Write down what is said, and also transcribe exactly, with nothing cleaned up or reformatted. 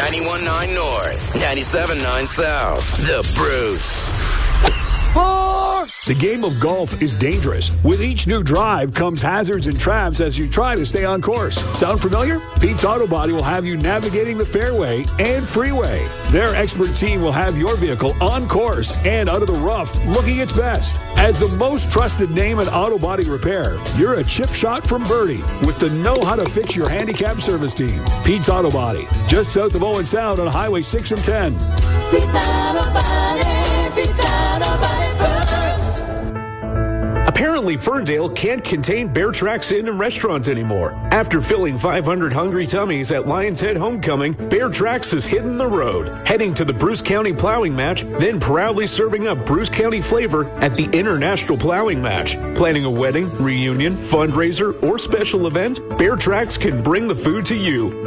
ninety-one point nine North, ninety-seven point nine South. The Bruce. Four. The game of golf is dangerous. With each new drive comes hazards and traps as you try to stay on course. Sound familiar? Pete's Auto Body will have you navigating the fairway and freeway. Their expert team will have your vehicle on course and out of the rough looking its best. As the most trusted name in auto body repair, you're a chip shot from Birdie with the know-how-to-fix your handicap service team. Pete's Auto Body, just south of Owen Sound on Highway six and ten. Pete's Auto Body, Pete's Auto Body first. Apparently, Ferndale can't contain Bear Tracks Inn and Restaurant anymore. After filling five hundred hungry tummies at Lion's Head Homecoming, Bear Tracks is hitting the road, heading to the Bruce County Plowing Match, then proudly serving up Bruce County flavor at the International Plowing Match. Planning a wedding, reunion, fundraiser, or special event? Bear Tracks can bring the food to you.